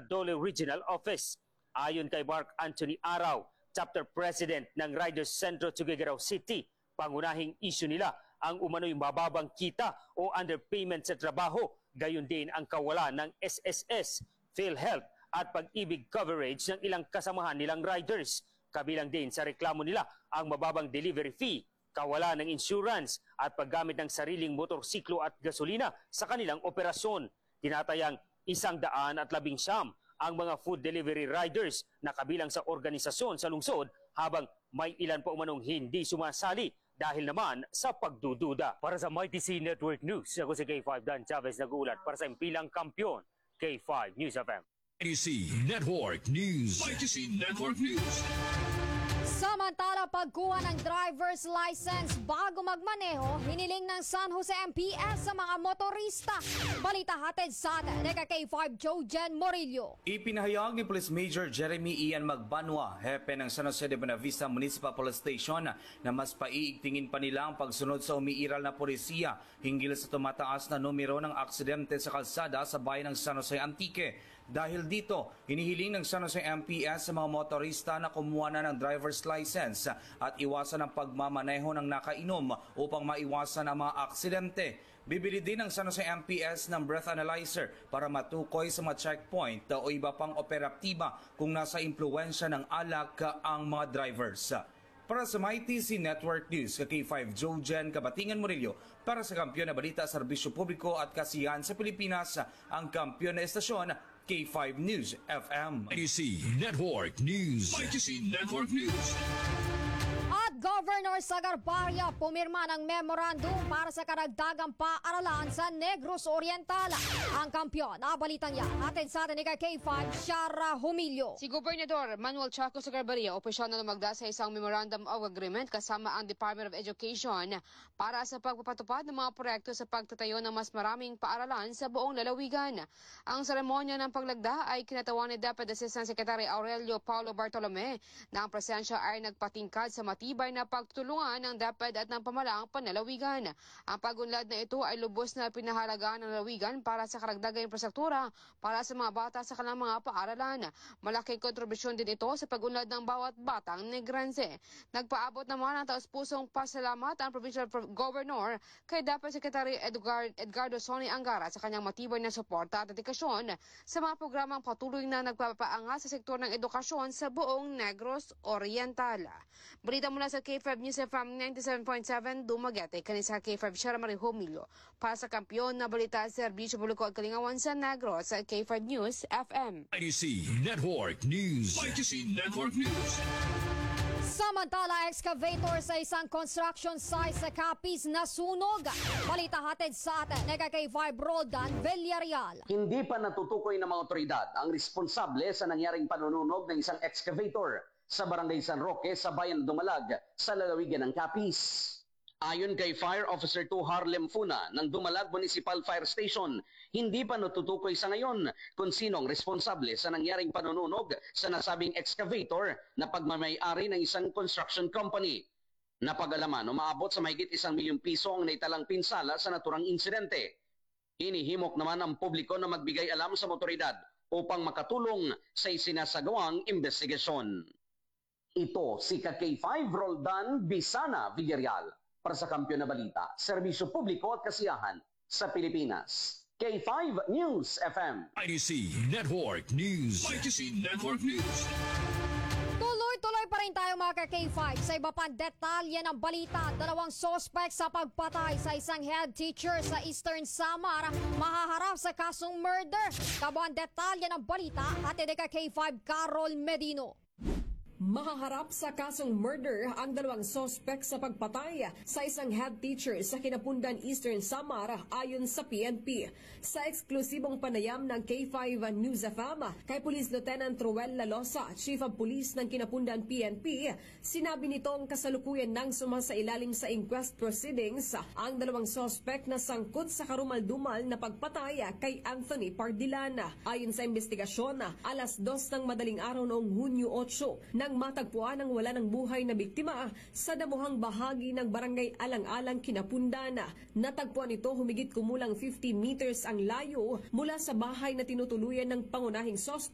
Dole Regional Office. Ayon kay Mark Anthony Araw, Chapter President ng Riders Centro Tuguegarao City, pangunahing issue nila ang umano'y mababang kita o underpayment sa trabaho, gayon din ang kawalan ng SSS, PhilHealth at pag-ibig coverage ng ilang kasamahan nilang riders. Kabilang din sa reklamo nila ang mababang delivery fee, kawalan ng insurance at paggamit ng sariling motorsiklo at gasolina sa kanilang operasyon. Tinatayang 119 ang mga food delivery riders na kabilang sa organisasyon sa lungsod, habang may ilan pa umanong hindi sumasali dahil naman sa pagdududa. Para sa Mighty C Network News, ako si K5 Dan Chavez nag-uulat para sa impilang kampiyon, K5 News FM. Mighty C Network News. Mighty C Network News. Samantala, pagkuha ng driver's license bago magmaneho, hiniling ng San Jose MPS sa mga motorista. Balita hatid sa atin ni K5 Jojen Morillo. Ipinahayag ni Police Major Jeremy Ian Magbanwa, hepe ng San Jose de Buenavista Municipal Police Station, na mas paiigtingin pa nila ang pagsunod sa umiiral na polisiya hinggil sa tumataas na numero ng aksidente sa kalsada sa bayan ng San Jose Antique. Dahil dito, hinihiling ng San Jose MPS sa mga motorista na kumuha na ng driver's license at iwasan ang pagmamaneho ng nakainom upang maiwasan ang mga aksidente. Bibili din ng San Jose MPS ng breath analyzer para matukoy sa mga checkpoint o iba pang operatiba kung nasa impluensya ng alak ang mga drivers. Para sa Mighty C Network News, K5 Jojen Kabatingan Murillo, para sa kampiyon na balita, serbisyo publiko at kasiyahan sa Pilipinas, ang kampiyon na estasyon, K5 News FM. Mighty C Network News. Mighty C Network News. At Governor Sagarbarria pumirma ng memorandum para sa karagdagang paaralan sa Negros Oriental. Ang kampiyon, balitang yan, atin sa atin ni K5, Shara Humilio. Si Gobernador Manuel Chaco Sagarbarria, opisyal na lumagda sa isang Memorandum of Agreement kasama ang Department of Education para sa pagpapatupad ng mga proyekto sa pagtatayo ng mas maraming paaralan sa buong lalawigan. Ang seremonya ng paglagda ay kinatawan ni Deputy Assistant Secretary Aurelio Paulo Bartolome na ang presensya ay nagpatingkad sa matibay na pagtulungan ng DepEd at ng pamalaang panlalawigan. Ang pagunlad na ito ay lubos na pinahalagaan ng lalawigan para sa karagdagang infrastruktura para sa mga bata sa kanilang mga paaralan. Malaking kontribusyon din ito sa pagunlad ng bawat batang Negrense. Nagpaabot naman ng taus-pusong pasalamat ang Provincial Governor kay Deputy Secretary Edgardo Soni Angara sa kanyang matibay na suporta at dedikasyon sa mga programang patuloy na nagpapaangas sa sektor ng edukasyon sa buong Negros Oriental. Balita mula sa K5 News FM 97.7 Dumaguete, kanisa K5 Shara Marie Humilio. Para sa kampiyon na balita, serbisyo publiko at kalingawan sa Negros sa K5 News FM. Mighty C Network News. Mighty C Network News. Samantala, excavator sa isang construction site sa Capiz nasunog. Balita hatid sa atin ni K5 Roldan Villarreal. Hindi pa natutukoy ng mga otoridad ang responsable sa nangyaring panununog ng isang excavator sa Barangay San Roque sa bayan ng Dumalag sa lalawigan ng Capiz. Ayon kay Fire Officer 2 Harlem Funa ng Dumalag Municipal Fire Station, hindi pa natutukoy sa ngayon kung sinong responsable sa nangyaring panununog sa nasabing excavator na pagmamay-ari ng isang construction company. Napag-alaman, umaabot sa mahigit 1 milyong piso ang naitalang pinsala sa naturang insidente. Inihimok naman ang publiko na magbigay alam sa otoridad upang makatulong sa isinasagawang investigasyon. Ito si K5 Roldan Bisana Villarreal para sa kampiyon na balita, serbisyo publiko at kasiyahan sa Pilipinas. K5 News FM. Mighty C Network News. Mighty C Network News. Tuloy-tuloy pa rin tayo mga K5 sa iba pang detalye ng balita. 2 suspect sa pagpatay sa isang head teacher sa Eastern Samar mahaharap sa kasong murder. Kabuang detalye ng balita at K5 Carol Medino. Mahaharap sa kasong murder ang 2 sospek sa pagpatay sa isang head teacher sa Kinapundan Eastern Samar ayon sa PNP. Sa eksklusibong panayam ng K5 News FM kay Police Lieutenant Ruel Lalosa, Chief of Police ng Kinapundan PNP, sinabi nitong kasalukuyan nang sumasailalim sa inquest proceedings ang 2 sospek na sangkot sa karumal-dumal na pagpatay kay Anthony Pardilana. Ayon sa investigasyon, alas 2 ng madaling araw noong Hunyo 8 nang matagpuan ang wala ng buhay na biktima sa damuhang bahagi ng Barangay Alang-Alang, Kinapundan. Natagpuan ito humigit kumulang 50 meters ang layo mula sa bahay na tinutuluyan ng pangunahing suspect